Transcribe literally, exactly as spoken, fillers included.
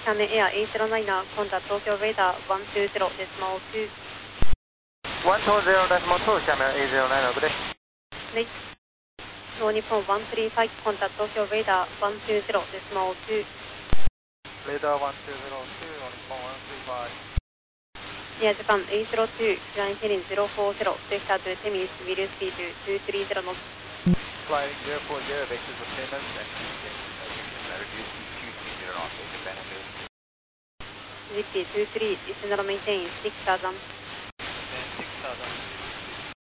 Channel Air eight zero nine, contact Tokyo Radar one two zero decimal two. one two zero decimal two, Channel eight zero nine, good day. はい。All Nippon one three five, contact Tokyo Radar one two zero decimal two. Radar one two zero two, All Nippon one three five. Yeah, Japan eight zero two, flying heading zero four zero, vector to Temis, video speed two three zero knots. Flying zero four zero, vector to Temis, and reduce two three zero knots, Japan and Zippy two three, descend and maintain six thousand.